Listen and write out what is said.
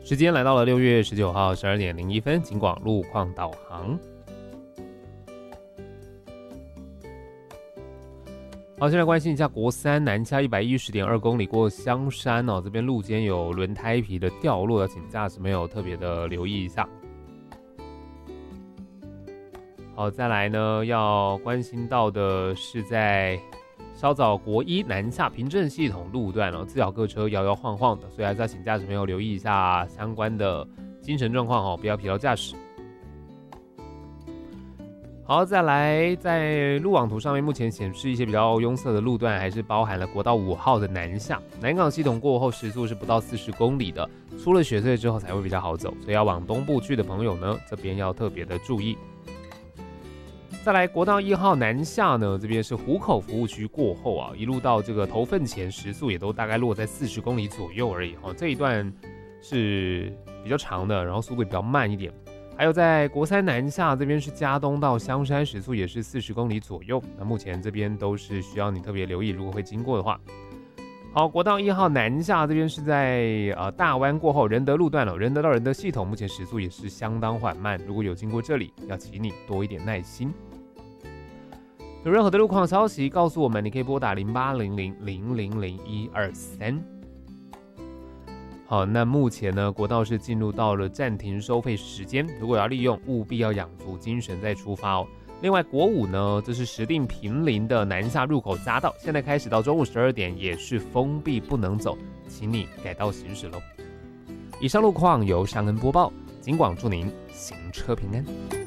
时间来到了6月19号12点01分，警广路况导航。好，先来关心一下国三南下110.2公里过香山哦，这边路肩有轮胎皮的掉落，要请驾驶朋友特别的留意一下。好，再来呢，要关心到的是在稍早国一南下平镇系统路段哦，自小各车摇摇晃晃的，所以还是要请驾驶朋友留意一下相关的精神状况哦，不要疲劳驾驶。好，再来，在路网图上面，目前显示一些比较拥塞的路段，还是包含了国道5号的南下，南港系统过后时速是不到40公里的，出了雪隧之后才会比较好走，所以要往东部去的朋友呢，这边要特别的注意。再来，国道1号南下呢，这边是湖口服务区过后啊，一路到这个头份前，时速也都大概落在40公里左右而已哈。这一段是比较长的，然后速度比较慢一点。还有在国三南下这边是嘉东到香山，时速也是40公里左右。那目前这边都是需要你特别留意，如果会经过的话。好，国道1号南下这边是在大湾过后仁德路段了，仁德到仁德系统目前时速也是相当缓慢，如果有经过这里，要请你多一点耐心。有任何的路况消息告诉我们，你可以拨打0800000123。好，那目前呢，国道是进入到了暂停收费时间，如果要利用，务必要养足精神再出发哦。另外，国5呢，这是石碇坪林的南下入口匝道，现在开始到中午12点也是封闭不能走，请你改道行驶喽。以上路况由尚恩播报，警广祝您行车平安。